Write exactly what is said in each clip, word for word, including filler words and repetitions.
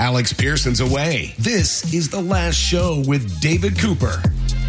Alex Pearson's away. This is The Last Show with David Cooper.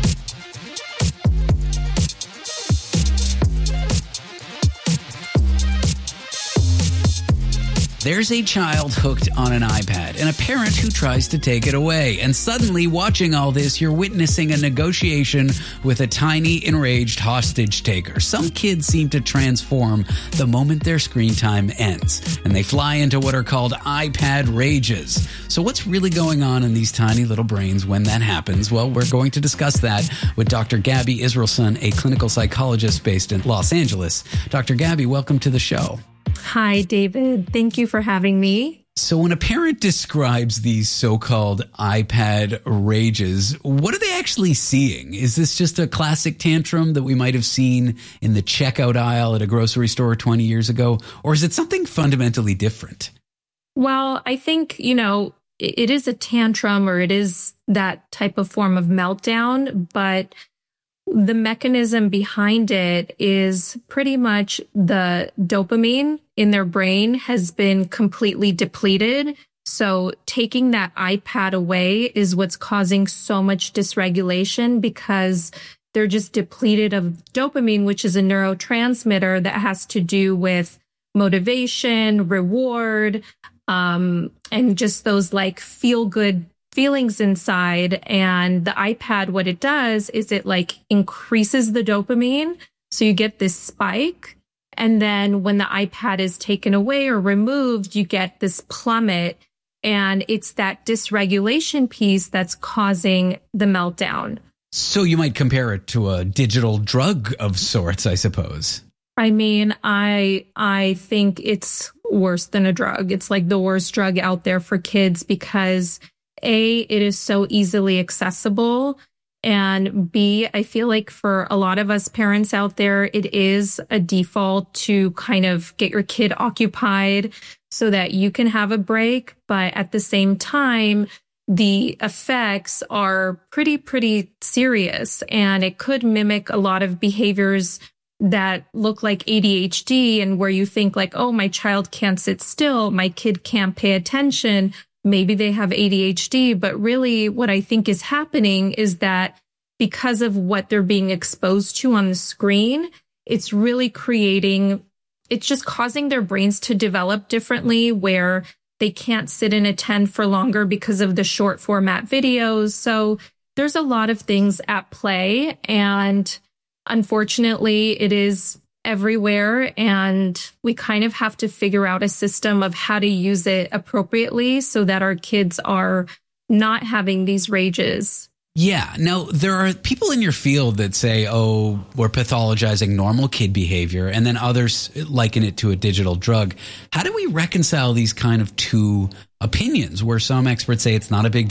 There's a child hooked on an iPad and a parent who tries to take it away. And suddenly, watching all this, you're witnessing a negotiation with a tiny, enraged hostage taker. Some kids seem to transform the moment their screen time ends, and they fly into what are called iPad rages. So what's really going on in these tiny little brains when that happens? Well, we're going to discuss that with Doctor Gabby Israelson, a clinical psychologist based in Los Angeles. Doctor Gabby, welcome to the show. Hi, David. Thank you for having me. So when a parent describes these so-called iPad rages, what are they actually seeing? Is this just a classic tantrum that we might have seen in the checkout aisle at a grocery store twenty years ago? Or is it something fundamentally different? Well, I think, you know, it is a tantrum or it is that type of form of meltdown, but the mechanism behind it is pretty much the dopamine in their brain has been completely depleted. So taking that iPad away is what's causing so much dysregulation because they're just depleted of dopamine, which is a neurotransmitter that has to do with motivation, reward, um, and just those like feel good feelings inside. And the iPad, what it does is it like increases the dopamine. So you get this spike. And then when the iPad is taken away or removed, you get this plummet. And it's that dysregulation piece that's causing the meltdown. So you might compare it to a digital drug of sorts, I suppose. I mean, I I think it's worse than a drug. It's like the worst drug out there for kids because A, it is so easily accessible. And B, I feel like for a lot of us parents out there, it is a default to kind of get your kid occupied so that you can have a break. But at the same time, the effects are pretty, pretty serious. And it could mimic a lot of behaviors that look like A D H D and where you think like, oh, my child can't sit still, my kid can't pay attention. Maybe they have A D H D, but really what I think is happening is that because of what they're being exposed to on the screen, it's really creating, it's just causing their brains to develop differently where they can't sit and attend for longer because of the short format videos. So there's a lot of things at play. And unfortunately, it is everywhere, and we kind of have to figure out a system of how to use it appropriately so that our kids are not having these rages. Yeah. Now, there are people in your field that say, oh, we're pathologizing normal kid behavior, and then others liken it to a digital drug. How do we reconcile these kind of two opinions where some experts say it's not a big